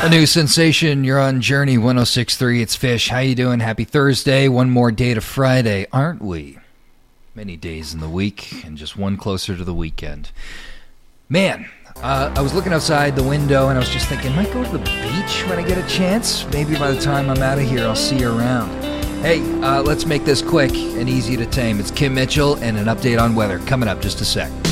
A new sensation, you're on Journey 106.3, it's Fish. How you doing? Happy Thursday, one more day to Friday, aren't we? Many days in the week, and just one closer to the weekend. Man, I was looking outside the window, and I was just thinking, might go to the beach when I get a chance. Maybe by the time I'm out of here, I'll see you around. Hey, let's make this quick and easy to tame. It's Kim Mitchell, and an update on weather coming up just a sec.